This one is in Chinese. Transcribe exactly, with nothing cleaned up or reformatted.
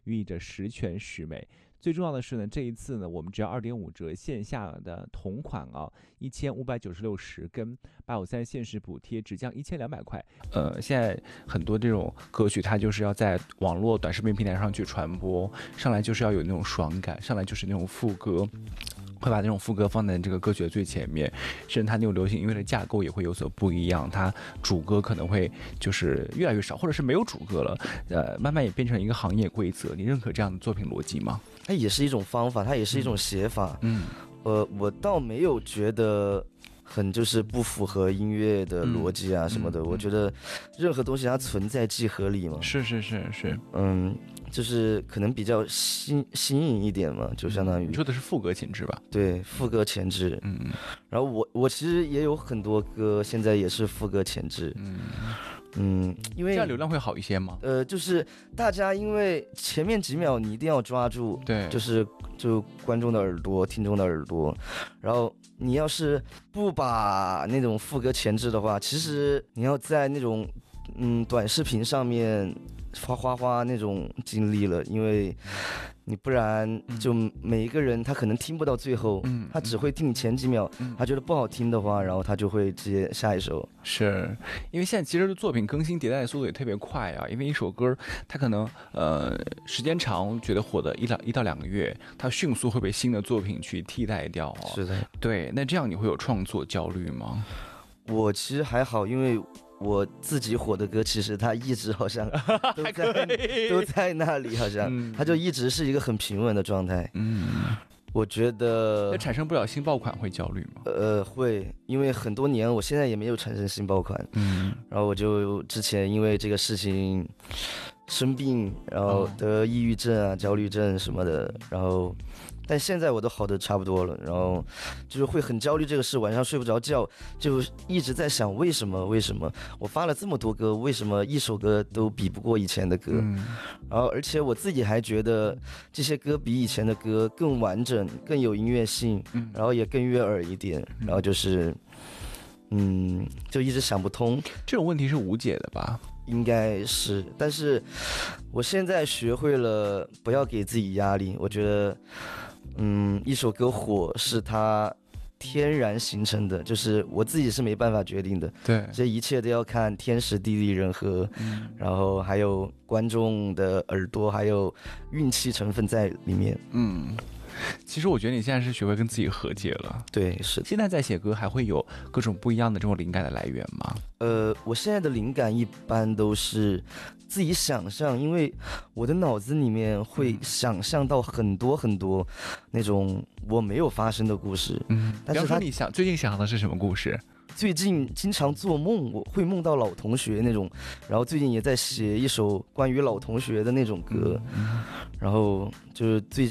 寓意着十全十美。最重要的是呢，这一次呢，我们只要二点五折线下的同款啊，一千五百九十六十跟八五三限时补贴只降一千两百块。呃，现在很多这种歌曲，它就是要在网络短视频平台上去传播，上来就是要有那种爽感，上来就是那种副歌。会把那种副歌放在这个歌曲的最前面，甚至它那种流行音乐的架构也会有所不一样，它主歌可能会就是越来越少，或者是没有主歌了，呃，慢慢也变成一个行业规则。你认可这样的作品逻辑吗？ 它也是一种方法，它也是一种写法。嗯，呃，我倒没有觉得很就是不符合音乐的逻辑啊什么的。嗯嗯、我觉得任何东西它存在即合理嘛。 是是是是， 嗯。就是可能比较新新颖一点嘛，就相当于你说的是副歌前置吧？ 对，副歌前置。嗯嗯。然后我我其实也有很多歌现在也是副歌前置。嗯嗯，因为这样流量会好一些吗？ 呃，就是大家因为前面几秒你一定要抓住， 对， 就是就观众的耳朵、听众的耳朵，然后你要是不把那种副歌前置的话，其实你要在那种嗯短视频上面。花花花那种经历了，因为你不然就每一个人他可能听不到最后，嗯、他只会听你前几秒，嗯、他觉得不好听的话，然后他就会直接下一首。 是因为现在其实作品更新迭代的速度也特别快啊，因为一首歌它可能呃时间长，觉得火的一两一到两个月，它迅速会被新的作品去替代掉、哦。 是的，对。 那这样你会有创作焦虑吗？ 我其实还好，因为。我自己火的歌，其实它一直好像都在都在那里，好像、嗯、它就一直是一个很平稳的状态。嗯，我觉得那产生不了新爆款会焦虑吗？ 呃，会，因为很多年，我现在也没有产生新爆款。嗯，然后我就之前因为这个事情生病，然后得抑郁症啊、焦虑症什么的，然后。但现在我都好的差不多了，然后就是会很焦虑这个事，晚上睡不着觉，就一直在想为什么为什么我发了这么多歌，为什么一首歌都比不过以前的歌、嗯、然后而且我自己还觉得这些歌比以前的歌更完整，更有音乐性，然后也更悦耳一点，然后就是嗯就一直想不通。 这种问题是无解的吧？ 应该是，但是我现在学会了不要给自己压力，我觉得嗯，一首歌火是它天然形成的，就是我自己是没办法决定的。 对， 这一切都要看天时地利人和、嗯、然后还有观众的耳朵，还有运气成分在里面。嗯， 其实我觉得你现在是学会跟自己和解了。 对，是。 现在在写歌还会有各种不一样的这种灵感的来源吗？ 呃，我现在的灵感一般都是自己想象，因为我的脑子里面会想象到很多很多那种我没有发生的故事。嗯， 但是他你想最近想的是什么故事？ 最近经常做梦，我会梦到老同学那种，然后最近也在写一首关于老同学的那种歌，嗯、然后就是最近。